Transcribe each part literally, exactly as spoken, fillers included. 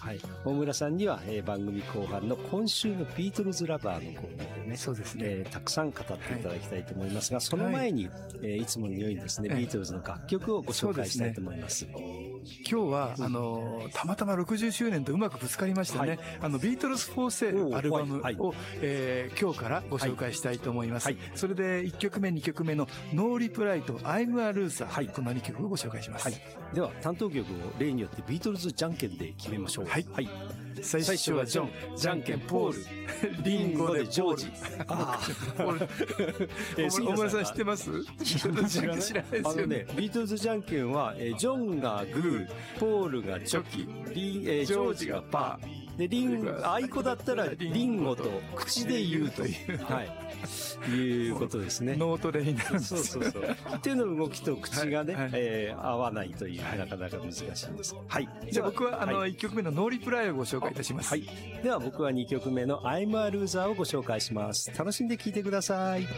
はい、大村さんには、えー、番組後半の今週のビートルズラバーのコーナーでね、 そうですね、 えー、たくさん語っていただきたいと思いますが、はい、その前に、はい、えー、いつものようにですね、ビートルズの楽曲をご紹介したいと思います。 今日は、あの、たまたまろくじゅっしゅうねんとうまくぶつかりましたね。はい、あの、ビートルズ・フォー・セールアルバムを、はいはい、えー、今日からご紹介したいと思います。はいはい、それでいっきょくめ、にきょくめのノーリプライと I'm a Loser、はい、このにきょくをご紹介します。はい、 では、担当曲を例によってビートルズじゃんけんで決めましょう。 はい。はい、最初はジョン、じゃんけんポール、リンゴでジョージ。ああ。大村さん知ってます？ 知らないですよね。あのね、ビートルズじゃんけんは、えー、ジョンがグー、ポールがチョキ、リン、えー、ジョージがパー。で、リン、アイコだったらリンゴと口で言うという。はい。いうことですね。 ノートでになるんです。 そうそうそう。手の動きと口がね、はいはい、えー、合わないという、なかなか難しいんです。はい。 じゃあ僕は、あの、はい、いっきょくめのノーリプライをご紹介いたします。 はい。では僕はにきょくめの I'm a Loser をご紹介します。楽しんで聴いてください。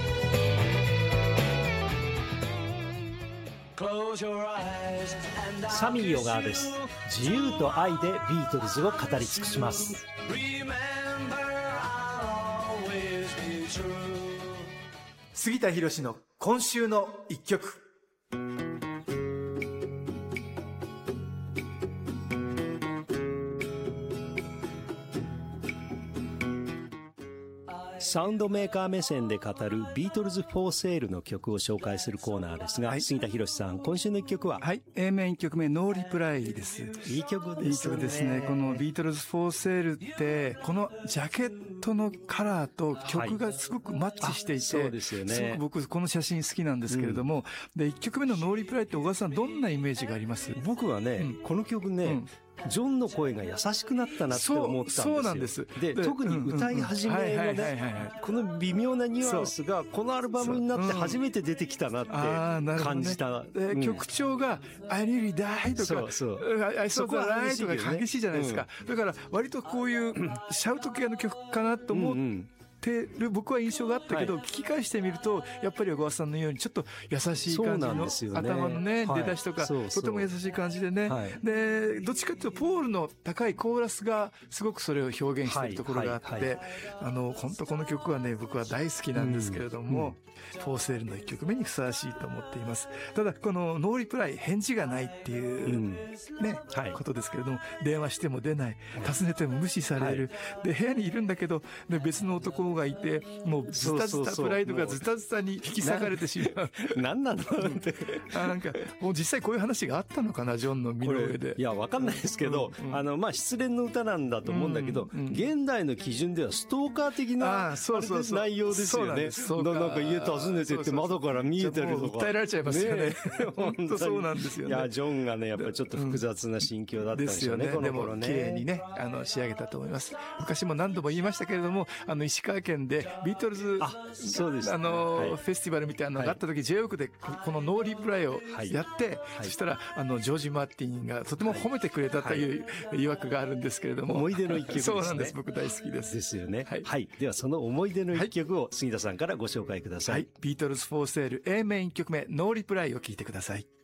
サミー小川です。自由と愛でビートルズを語り尽くします。 杉田博の今週の一曲。 サウンドメーカー目線で語るビートルズ・フォー・セールの曲を紹介するコーナーですが、はい、杉田博さん、今週の一曲は？ はい、A 面一曲目、ノーリプライです。 いい曲ですね。 いい曲ですね。このビートルズ・フォー・セールって、このジャケットのカラーと曲がすごくマッチしていて、 はい、そうですよね。 すごく僕、この写真好きなんですけれども、うん、で、一曲目のノーリプライって小川さん、どんなイメージがあります？ 僕はね、うん、この曲ね、うんジョンの声が優しくなったなって思ったんですよ。 そう、そうなんです。 で、で特に歌い始めのね、この微妙なニュアンスが、このアルバムになって初めて出てきたなって感じた。 ねうん、曲調が、I really die とか、そうそう I saw the light とか激しいじゃないですか。うん、だから、割とこういうシャウト系の曲かなと思って、うんうんてる僕は印象があったけど、はい、聞き返してみるとやっぱり小川さんのようにちょっと優しい感じの、ね、頭のね、はい、出だしとかそうそうとても優しい感じでね、はい、でどっちかというとポールの高いコーラスがすごくそれを表現しているところがあって、はいはいはい、あの本当この曲はね僕は大好きなんですけれども、うん、フォーセールのいっきょくめにふさわしいと思っています。ただこのノーリプライ返事がないっていう、うん、ね、はい、ことですけれども電話しても出ない尋ねても無視される、はい、で部屋にいるんだけどで別の男がいてもうズタズタプライドがズタズタに引き裂かれてしまう何なのってあなんかもう実際こういう話があったのかなジョンの身の上で。 いやわかんないですけど、うんうん、あのまあ失恋の歌なんだと思うんだけど、うんうん、現代の基準ではストーカー的な内容ですよね。なんか家訪ねてって窓から見えたりとか訴えられちゃいますよね。本当そうなんですよね。 いやジョンがねやっぱりちょっと複雑な心境だったんですよね、うん、この頃ね。 でも綺麗にねあの仕上げたと思います。昔も何度も言いましたけれどもあの石川県でビートルズあそうです、ね、あの、はい、フェスティバルみたいなのがあった時、はい、ジェイオークでこのノーリプライをやって、はい、そしたらあのジョージ・マーティンがとても褒めてくれたという曰くがあるんですけれども、 思い出の一曲ですね。 そうなんです。僕大好きです。 ですよね。はい。はい、ではその思い出の一曲を杉田さんからご紹介ください。はい。 ビートルズ・フォー・セール A 面一曲目ノーリプライを聴いてください。